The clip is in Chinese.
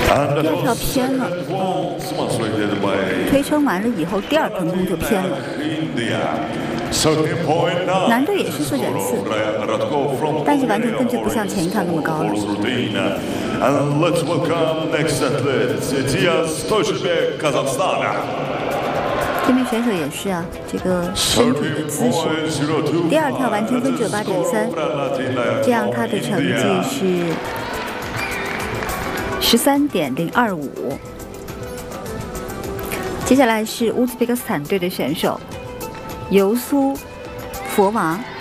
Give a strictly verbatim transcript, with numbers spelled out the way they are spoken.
第二跳偏了，推撑完了以后，第二成功就偏了。难度也是四点四，但是完成分就不像前一跳那么高了。这名选手也是啊，这个身体的姿势。第二跳完成分只有八点三，这样他的成绩是十三点零二五。接下来是乌兹别克斯坦队的选手尤苏佛娃。